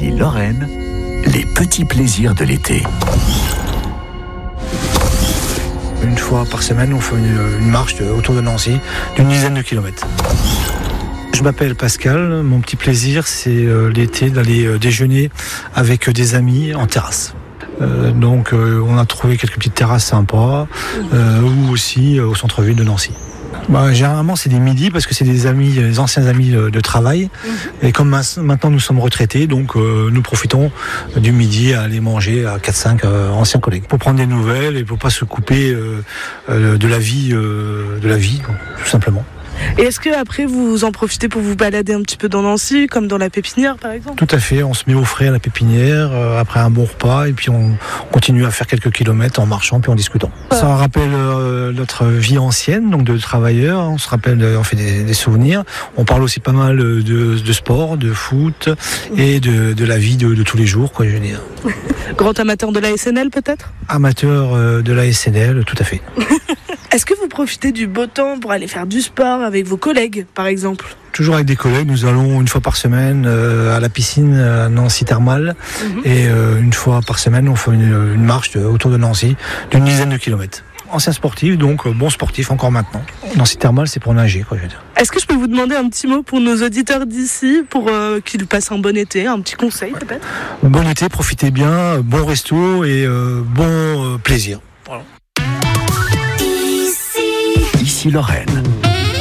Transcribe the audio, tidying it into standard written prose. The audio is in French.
Ici Lorraine, les petits plaisirs de l'été. Une fois par semaine, on fait une marche autour de Nancy d'une dizaine de kilomètres. Je m'appelle Pascal, mon petit plaisir c'est l'été d'aller déjeuner avec des amis en terrasse. Donc on a trouvé quelques petites terrasses sympas ou aussi au centre-ville de Nancy. Généralement c'est des midis parce que c'est des anciens amis de travail. Et comme maintenant nous sommes retraités, donc nous profitons du midi à aller manger à 4-5 anciens collègues. Pour prendre des nouvelles et pour pas se couper de la vie, tout simplement. Et est-ce qu'après vous en profitez pour vous balader un petit peu dans Nancy, comme dans la pépinière par exemple ? Tout à fait, on se met au frais à la pépinière après un bon repas et puis on continue à faire quelques kilomètres en marchant puis en discutant. Ça rappelle notre vie ancienne, donc de travailleurs, on se rappelle, on fait des souvenirs. On parle aussi pas mal de sport, de foot et de la vie de tous les jours, quoi, je veux dire. Grand amateur de la SNL peut-être ? Amateur de la SNL, tout à fait. Est-ce que vous profitez du beau temps pour aller faire du sport avec vos collègues, par exemple ? Toujours avec des collègues, nous allons une fois par semaine à la piscine à Nancy Thermale. Et une fois par semaine, on fait une marche autour de Nancy d'une dizaine de kilomètres. Ancien sportif, donc bon sportif encore maintenant. Nancy Thermale, c'est pour nager, quoi, je veux dire. Est-ce que je peux vous demander un petit mot pour nos auditeurs d'ici, pour qu'ils passent un bon été, un petit conseil peut-être ? Bon été, profitez bien, bon resto et bon plaisir. Voilà. Ici Lorraine.